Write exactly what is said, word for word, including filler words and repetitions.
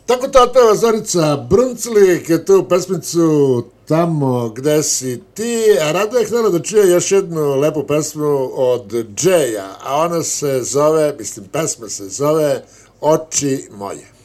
Tako to otpeva Zorica Brunclik, tu pesmicu Tamo gde si ti, a Rado je htjela da čuje još jednu lepu pesmu od Džeja, a ona se zove, mislim pesma se zove Oči moje.